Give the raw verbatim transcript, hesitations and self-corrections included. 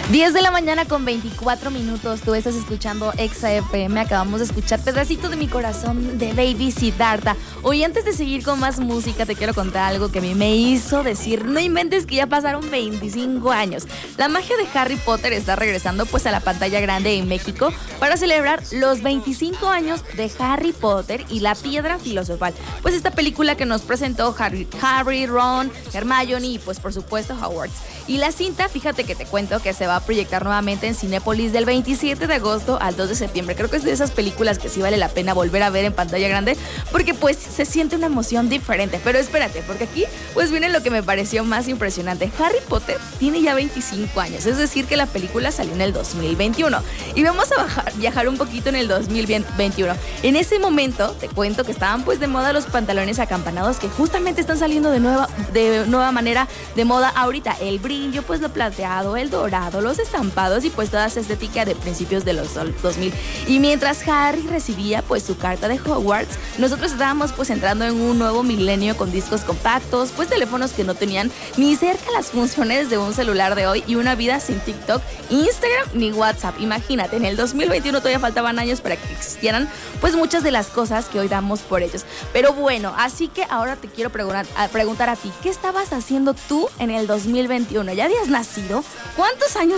diez de la mañana con veinticuatro minutos, tú estás escuchando Exa F M, acabamos de escuchar Pedacito de mi corazón de Baby Siddhartha. Hoy, antes de seguir con más música, te quiero contar algo que a mí me hizo decir, no inventes que ya pasaron veinticinco años. La magia de Harry Potter está regresando pues a la pantalla grande en México para celebrar los veinticinco años de Harry Potter y la Piedra Filosofal. Pues esta película que nos presentó Harry, Harry, Ron, Hermione y pues por supuesto Hogwarts. Y la cinta, fíjate que te cuento que se va a proyectar nuevamente en Cinépolis del veintisiete de agosto al dos de septiembre. Creo que es de esas películas que sí vale la pena volver a ver en pantalla grande porque pues se siente una emoción diferente. Pero espérate, porque aquí pues viene lo que me pareció más impresionante. Harry Potter tiene ya veinticinco años, es decir que la película salió en el dos mil veintiuno. Y vamos a bajar, viajar un poquito en el dos mil veintiuno. En ese momento te cuento que estaban pues de moda los pantalones acampanados que justamente están saliendo de nueva, de nueva manera de moda ahorita. El brillo, pues lo plateado, el dorado, los estampados y pues toda esa estética de principios de los dos mil. Y mientras Harry recibía pues su carta de Hogwarts, nosotros estábamos pues entrando en un nuevo milenio con discos compactos, pues teléfonos que no tenían ni cerca las funciones de un celular de hoy y una vida sin TikTok, Instagram ni WhatsApp. Imagínate, en el dos mil veintiuno todavía faltaban años para que existieran pues muchas de las cosas que hoy damos por ellos. Pero bueno, así que ahora te quiero preguntar a, preguntar a ti, ¿qué estabas haciendo tú en el dos mil veintiuno? ¿Ya habías nacido? ¿Cuántos años